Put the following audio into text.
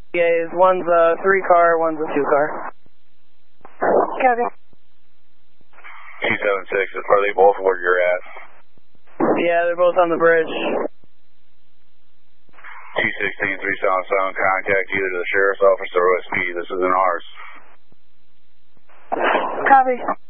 PAs. One's a 3-car, one's a 2-car. Copy. 276, are they both where you're at? Yeah, they're both on the bridge. 216, 377, contact either the sheriff's office or OSP. This is an ours. Copy.